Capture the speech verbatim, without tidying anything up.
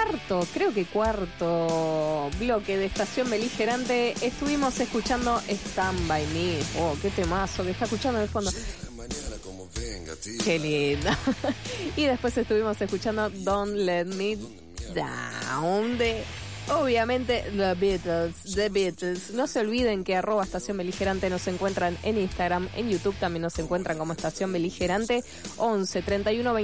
cuarto, creo que cuarto bloque de Estación Beligerante. Estuvimos escuchando Stand By Me. Oh, qué temazo que está escuchando de fondo. Qué lindo. Y después estuvimos escuchando Don't Let Me Down de, obviamente, The Beatles. The Beatles. No se olviden que arroba Estación Beligerante nos encuentran en Instagram, en YouTube también nos encuentran como Estación Beligerante. once treinta y uno